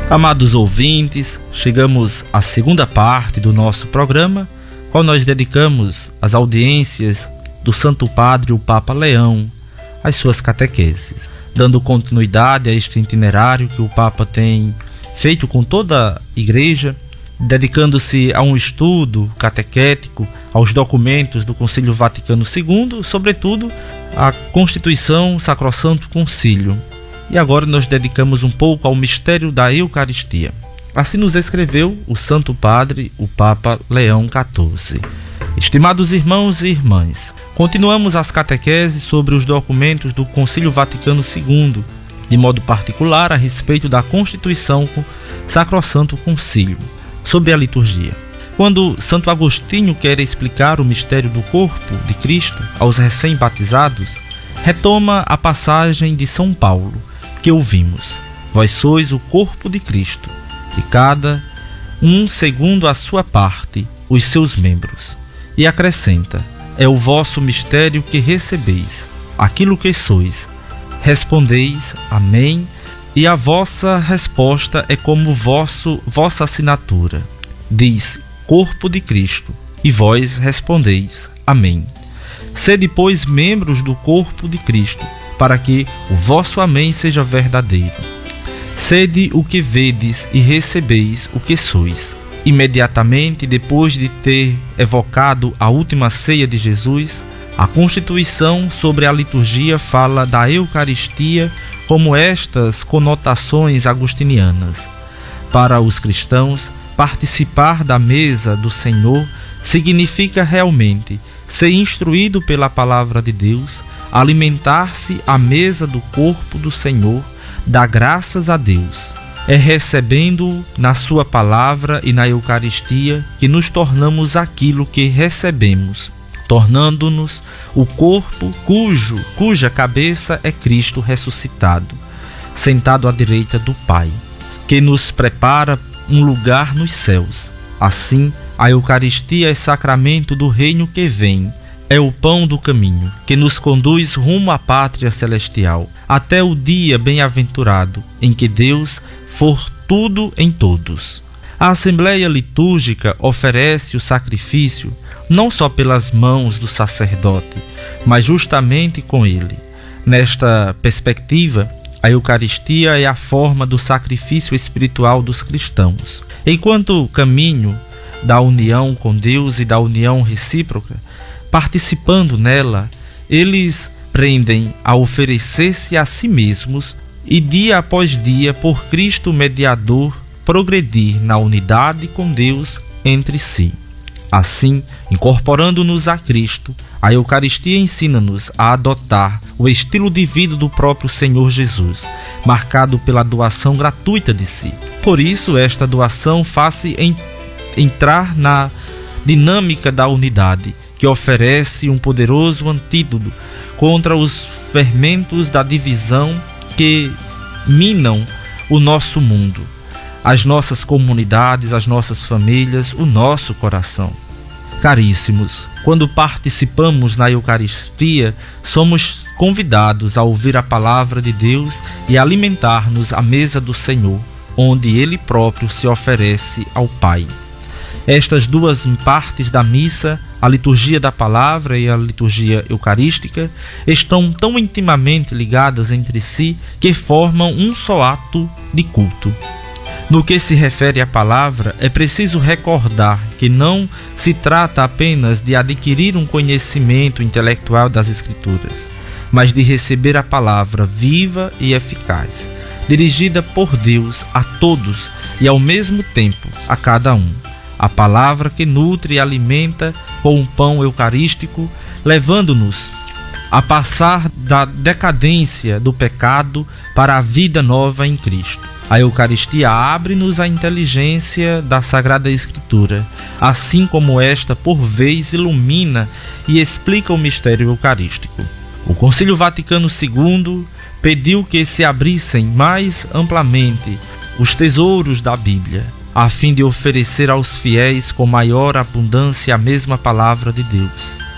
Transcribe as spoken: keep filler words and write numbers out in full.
Amados ouvintes, chegamos à segunda parte do nosso programa, qual nós dedicamos às audiências do Santo Padre, o Papa Leão, às suas catequeses, dando continuidade a este itinerário que o Papa tem feito com toda a Igreja, dedicando-se a um estudo catequético, aos documentos do Concílio Vaticano segundo, sobretudo à Constituição Sacrosanto Concílio. E agora nós dedicamos um pouco ao mistério da Eucaristia. Assim nos escreveu o Santo Padre, o Papa Leão quatorze. Estimados irmãos e irmãs, continuamos as catequeses sobre os documentos do Concílio Vaticano segundo, de modo particular a respeito da Constituição Sacrosanto Concílio, sobre a liturgia. Quando Santo Agostinho quer explicar o mistério do corpo de Cristo aos recém-batizados, retoma a passagem de São Paulo, que ouvimos: vós sois o corpo de Cristo, de cada um segundo a sua parte, os seus membros. E acrescenta: é o vosso mistério que recebeis, aquilo que sois. Respondeis, amém, e a vossa resposta é como vosso, vossa assinatura. Diz: corpo de Cristo, e vós respondeis, amém. Sede, pois, membros do corpo de Cristo, para que o vosso amém seja verdadeiro. Sede o que vedes e recebeis o que sois. Imediatamente depois de ter evocado a última ceia de Jesus, a Constituição sobre a liturgia fala da Eucaristia como estas conotações agostinianas. Para os cristãos, participar da mesa do Senhor significa realmente ser instruído pela palavra de Deus, alimentar-se à mesa do corpo do Senhor, dar graças a Deus. É recebendo na sua palavra e na Eucaristia que nos tornamos aquilo que recebemos, tornando-nos o corpo cujo, cuja cabeça é Cristo ressuscitado, sentado à direita do Pai, que nos prepara um lugar nos céus. Assim, a Eucaristia é sacramento do reino que vem, é o pão do caminho, que nos conduz rumo à pátria celestial, até o dia bem-aventurado, em que Deus for tudo em todos. A Assembleia Litúrgica oferece o sacrifício não só pelas mãos do sacerdote, mas justamente com ele. Nesta perspectiva, a Eucaristia é a forma do sacrifício espiritual dos cristãos. Enquanto caminho da união com Deus e da união recíproca, participando nela, eles aprendem a oferecer-se a si mesmos e dia após dia, por Cristo mediador, progredir na unidade com Deus entre si. Assim, incorporando-nos a Cristo, a Eucaristia ensina-nos a adotar o estilo de vida do próprio Senhor Jesus, marcado pela doação gratuita de si. Por isso, esta doação faz-se en- entrar na dinâmica da unidade, que oferece um poderoso antídoto contra os fermentos da divisão que minam o nosso mundo, as nossas comunidades, as nossas famílias, o nosso coração. Caríssimos, quando participamos na Eucaristia, somos convidados a ouvir a palavra de Deus e alimentar-nos à mesa do Senhor, onde Ele próprio se oferece ao Pai. Estas duas partes da missa, a liturgia da palavra e a liturgia eucarística, estão tão intimamente ligadas entre si que formam um só ato de culto. No que se refere à palavra, é preciso recordar que não se trata apenas de adquirir um conhecimento intelectual das Escrituras, mas de receber a palavra viva e eficaz, dirigida por Deus a todos e ao mesmo tempo a cada um. A palavra que nutre e alimenta com o pão eucarístico, levando-nos a passar da decadência do pecado para a vida nova em Cristo. A Eucaristia abre-nos a inteligência da Sagrada Escritura, assim como esta, por vez, ilumina e explica o mistério eucarístico. O Concílio Vaticano segundo pediu que se abrissem mais amplamente os tesouros da Bíblia, a fim de oferecer aos fiéis com maior abundância a mesma palavra de Deus.